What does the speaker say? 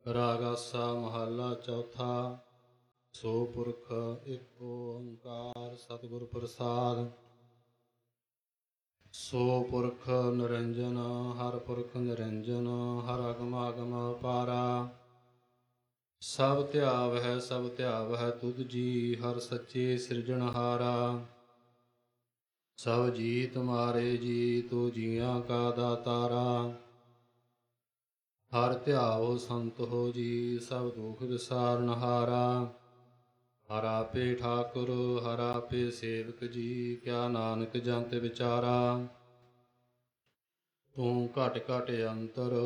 ਰਾਗ ਆਸਾ ਮਹੱਲਾ ਚੌਥਾ। ਸੋ ਪੁਰਖ ਇੱਕ ਓੰਕਾਰ ਸਤਿਗੁਰ ਪ੍ਰਸਾਦ। ਸੋ ਪੁਰਖ ਨਿਰੰਜਨ ਹਰਿ ਪੁਰਖ ਨਿਰੰਜਨ, ਹਰਿ ਅਗਮ ਅਗਮ ਅਪਾਰਾ। ਸਭ ਧਿਆਵਹਿ ਸਭ ਧਿਆਵਹਿ ਤੁਧ ਜੀ, ਹਰਿ ਸੱਚੇ ਸਿਰਜਣਹਾਰਾ। ਸਭ ਜੀ ਤੁਮਾਰੇ ਜੀ, ਤੂੰ ਜੀਆਂ ਕਾ ਦਾਤਾਰਾ। ਹਰਿ ਧਿਆਵੋ ਸੰਤ ਹੋ ਜੀ, ਸਭ ਦੁਖ ਵਿਸਾਰਨਹਾਰਾ। ਹਰਿ ਆਪੇ ਠਾਕੁਰ ਹਰਿ ਆਪੇ ਸੇਵਕ ਜੀ, ਕਿਆ ਨਾਨਕ ਜੰਤ ਵਿਚਾਰਾ। ਤੂੰ ਘਟ ਘਟ ਅੰਤਰ